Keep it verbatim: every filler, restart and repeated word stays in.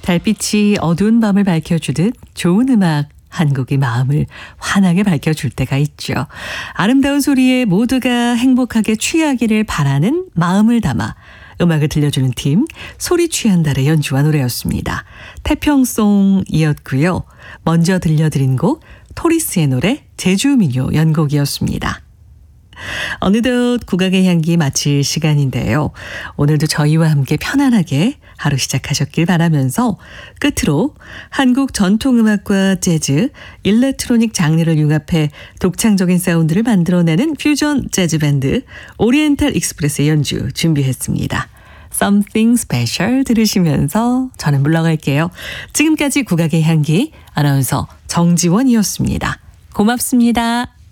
달빛이 어두운 밤을 밝혀주듯 좋은 음악 한 곡이 마음을 환하게 밝혀줄 때가 있죠. 아름다운 소리에 모두가 행복하게 취하기를 바라는 마음을 담아 음악을 들려주는 팀 소리 취한달의 연주와 노래였습니다. 태평송이었고요. 먼저 들려드린 곡 토리스의 노래 제주민요 연곡이었습니다. 어느덧 국악의 향기 마칠 시간인데요. 오늘도 저희와 함께 편안하게 하루 시작하셨길 바라면서 끝으로 한국 전통음악과 재즈, 일렉트로닉 장르를 융합해 독창적인 사운드를 만들어내는 퓨전 재즈 밴드 오리엔탈 익스프레스의 연주 준비했습니다. Something Special 들으시면서 저는 물러갈게요. 지금까지 국악의 향기 아나운서 정지원이었습니다. 고맙습니다.